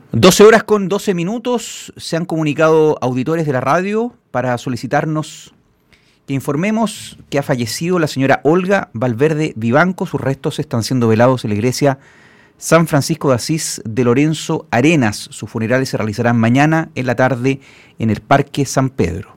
12 horas con 12 minutos. Se han comunicado auditores de la radio para solicitarnos que informemos que ha fallecido la señora Olga Valverde Vivanco. Sus restos están siendo velados en la iglesia San Francisco de Asís de Lorenzo Arenas. Sus funerales se realizarán mañana en la tarde en el Parque San Pedro.